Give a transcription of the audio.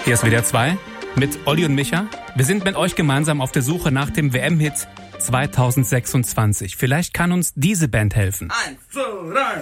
Hier ist WDR 2 mit Olli und Micha. Wir sind mit euch gemeinsam auf der Suche nach dem WM-Hit 2026. Vielleicht kann uns diese Band helfen. 1, 2, 3.